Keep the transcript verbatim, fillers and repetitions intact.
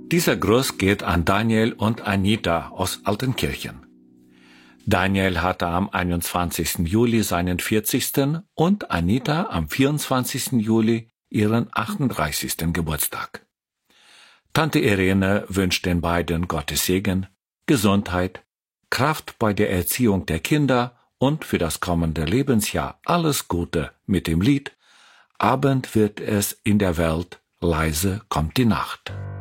Dieser Gruß geht an Daniel und Anita aus Altenkirchen. Daniel hatte am einundzwanzigsten Juli seinen vierzigsten und Anita am vierundzwanzigsten Juli ihren achtunddreißigsten Geburtstag. Tante Irene wünscht den beiden Gottes Segen, Gesundheit, Kraft bei der Erziehung der Kinder und für das kommende Lebensjahr alles Gute mit dem Lied Abend wird es in der Welt, leise kommt die Nacht.